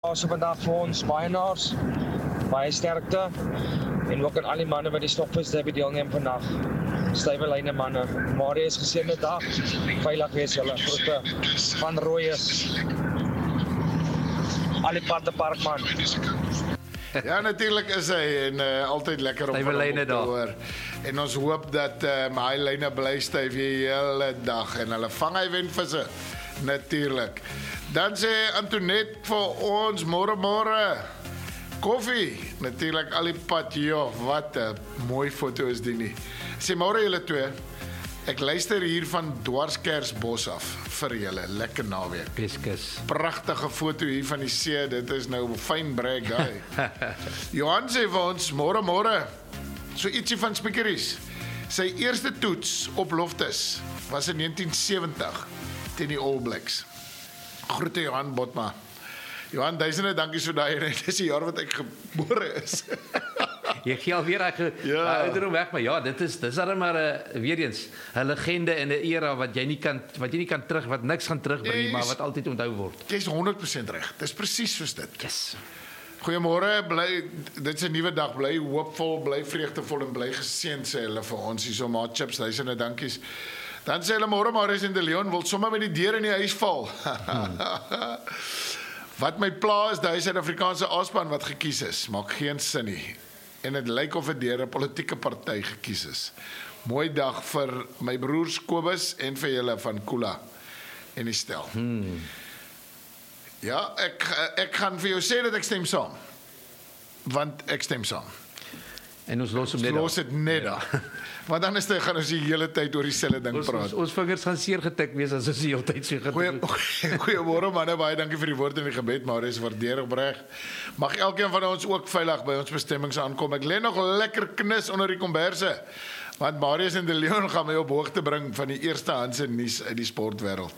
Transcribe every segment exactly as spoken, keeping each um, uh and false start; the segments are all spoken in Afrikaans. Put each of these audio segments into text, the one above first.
So vandag vir ons baienaars, baie sterkte en ook aan al die manne wat die Stokvis Derby deelneem vandag. Stywe lyne manne. Marius geseënde dag. Veilig wees julle. Groete van Rooyes. Al die pad te Parkman. Ja, natuurlijk is hy en uh, altyd lekker om van hom te hoor. En ons hoop dat uh, my lyne bly styf die hele dag en hulle vang hy wen visse. Natuurlijk. Dan sê Antoinette vir ons môre môre. Koffie, natuurlijk al die pad. Jo, wat 'n mooi foto is die nie. Sê môre julle twee. Ek luister hier van Dwarskersbos af vir julle. Lekker naweek. Peskus. Pragtige foto hier van die see. Dit is nou fyn brag guy. Johan sê vir ons môre môre. So ietsie van Spikeries. Sy eerste toets op Loftus was in negentien sewentig teen die All Blacks. Groete Johan Botma. Johan, duisende dankie so daai. Dit is die jaar wat ek gebore is. Jy gee alweer ek ja. ouderdom weg, maar ja, dit is dis dan maar 'n uh, weer eens 'n legende in 'n era wat jy nie kan wat jy nie kan terug wat niks gaan terugbring nie, maar wat altyd onthou word. Jy's honderd persent reg. Dis presies soos dit. Yes. Goeiemôre, bly dit is 'n nuwe dag, bly hoopvol, bly vreugdevol en bly geseënd sê hulle vir ons hierso maar chips, duisende dankies. Dan sê hulle môre Marius en De Leon wil sommer met die deur in die huis val. hmm. Wat my pla is die Suid-Afrikaanse A-span wat gekies is, maak geen sin nie. En dit lyk of dit deur 'n politieke party gekies is. Mooi dag vir my broers Kobus en vir julle van Kula en die stel. Hmm. Ja, ek ek gaan vir jou sê dat ek stem saam. Want ek stem saam. En ons los hom net. Ons los dit net daar. Want dan is dit gaan ons die hele tyd oor dieselfde ding ons, praat. Ons, ons vingers gaan seer getik wees as ons die hele tyd so gedoen. Goeiemôre manne, baie dankie vir die woord en die gebed, Marius, waardeer opreg. Mag elkeen van ons ook veilig by ons bestemmings aankom. Ek lê nog lekker knus onder die komberse. Want Marius en De Leon gaan my op hoogte bring van die eerste handse nuus uit die sportwêreld.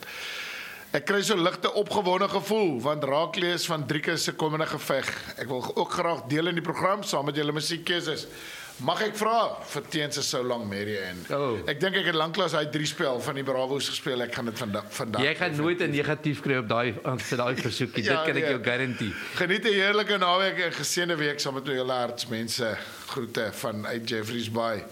Ek kry so ligte opgewonde gevoel, want raak lees van Drieke se komende geveg. Ek wil ook graag deel in die program, saam met julle musiekkeuses. Mag ek vra vir Teens se So Long Mary en oh. Ek dink ek het lanklaas hy drie spel van die Bravos gespeel. Ek gaan dit vandag vandag. Jy gaan nooit 'n negatief kry op daai vir daai versoekie. ja, dit kan ek jou garandeer. Geniet 'n heerlike naweek en geseënde week saam met julle hartsmense. Groete van uit Jeffreys Bay.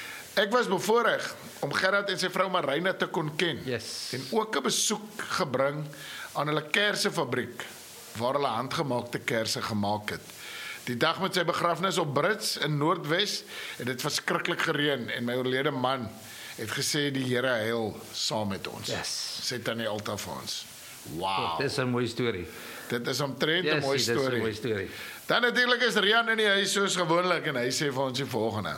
Ek was bevoorreg om Gerard en sy vrou Marina te kon ken. Yes. En ook 'n besoek gebring aan hulle kersefabriek waar hulle handgemaakte kerse gemaak het. Die dag met sy begrafnis op Brits in Noordwes het dit verskriklik gereën en my oorlede man het gesê die Here heil saam met ons. Yes. Sê Tannie Alta vir ons. Wow. Dit is 'n mooi storie. Dit is omtrent 'n yes, mooi storie. Dit is 'n mooi storie. Dan natuurlik is Rian in die huis soos gewoonlik en hy sê vir ons die volgende.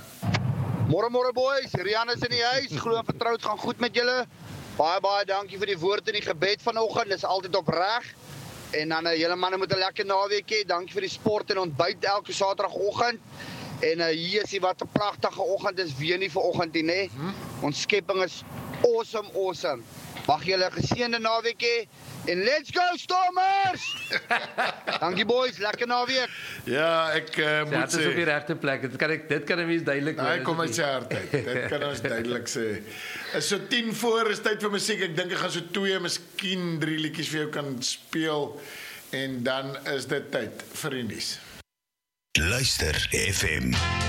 Môre môre boys, Rian is in die huis. Glo en vertroud gaan goed met julle. Baie baie dankie vir die woord en die gebed vanoggend. Dis altyd opreg. En dan uh, julle manne moet 'n lekker naweek hê. Dankie vir die sport en ontbyt elke Saterdagoggend. En uh, hier is die wat 'n pragtige oggend is weer nie vir oggend nie, nê. Hmm? Ons skepping is awesome awesome. Mag julle 'n geseënde naweek hê. En let's go Stormers! Dankie boys, lekker naweek. Ja, ek uh, moet sê. Dit is op die regte plek. Dit kan ek dit kan 'n mens duidelik hoor. Hy kom uit sy hart uit. Dit kan ons duidelik sê. Is so tien voor is tyd vir musiek. Ek dink ek gaan so twee, miskien drie liedjies vir jou kan speel en dan is dit tyd vir die nuus. Luister F M.